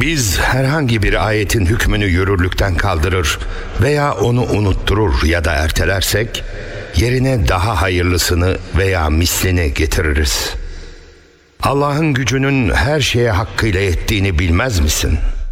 Biz herhangi bir ayetin hükmünü yürürlükten kaldırır veya onu unutturur ya da ertelersek, yerine daha hayırlısını veya mislini getiririz. Allah'ın gücünün her şeye hakkıyla yettiğini bilmez misin?